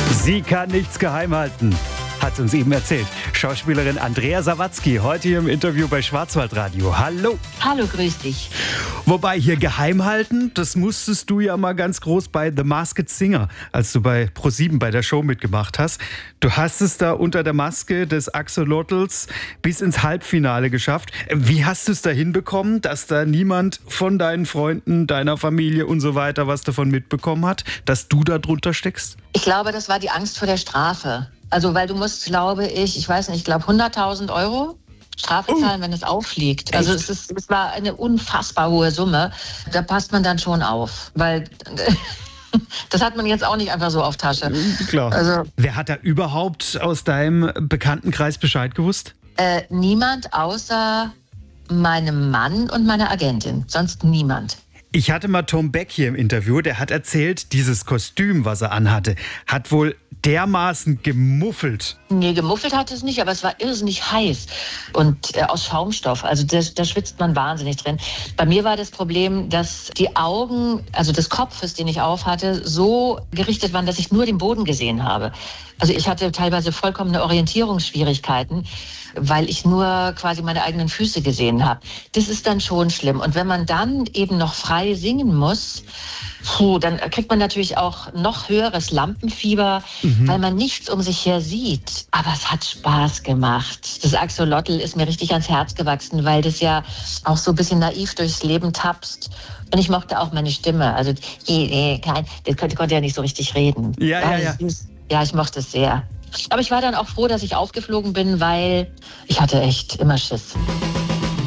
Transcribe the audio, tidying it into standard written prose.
Sie kann nichts geheim halten, hat uns eben erzählt. Schauspielerin Andrea Sawatzki, heute hier im Interview bei Schwarzwaldradio. Hallo. Hallo, grüß dich. Wobei hier geheim halten, das musstest du ja mal ganz groß bei The Masked Singer, als du bei ProSieben bei der Show mitgemacht hast. Du hast es da unter der Maske des Axolotls bis ins Halbfinale geschafft. Wie hast du es da hinbekommen, dass da niemand von deinen Freunden, deiner Familie und so weiter was davon mitbekommen hat, dass du da drunter steckst? Ich glaube, das war die Angst vor der Strafe. Also, weil du musst, glaube ich weiß nicht, ich glaube 100.000 Euro Strafe zahlen, wenn es auffliegt. Also es war eine unfassbar hohe Summe. Da passt man dann schon auf, weil das hat man jetzt auch nicht einfach so auf Tasche. Klar. Also, wer hat da überhaupt aus deinem Bekanntenkreis Bescheid gewusst? niemand außer meinem Mann und meiner Agentin. Sonst niemand. Ich hatte mal Tom Beck hier im Interview, der hat erzählt, dieses Kostüm, was er anhatte, hat wohl dermaßen gemuffelt. Nee, gemuffelt hat es nicht, aber es war irrsinnig heiß und aus Schaumstoff. Also da schwitzt man wahnsinnig drin. Bei mir war das Problem, dass die Augen, also des Kopfes, den ich auf hatte, so gerichtet waren, dass ich nur den Boden gesehen habe. Also ich hatte teilweise vollkommene Orientierungsschwierigkeiten, weil ich nur quasi meine eigenen Füße gesehen habe. Das ist dann schon schlimm. Und wenn man dann eben noch frei singen muss, dann kriegt man natürlich auch noch höheres Lampenfieber, weil man nichts um sich her sieht. Aber es hat Spaß gemacht. Das Axolotl ist mir richtig ans Herz gewachsen, weil das ja auch so ein bisschen naiv durchs Leben tapst. Und ich mochte auch meine Stimme. Also, das konnte ja nicht so richtig reden. Ja. Ja, ich mochte es sehr. Aber ich war dann auch froh, dass ich aufgeflogen bin, weil ich hatte echt immer Schiss.